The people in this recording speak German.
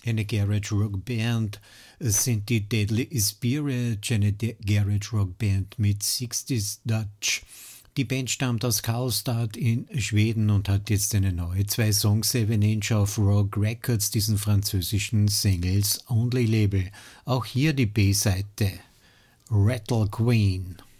Eine Garage Rock Band sind die Deadly Spirit, eine Garage Rock Band mit 60s Dutch. Die Band stammt aus Karlstad in Schweden und hat jetzt eine neue 2 Songs 7 Inch auf Rogue Records, diesen französischen Singles Only Label. Auch hier die B-Seite Rattle Queen.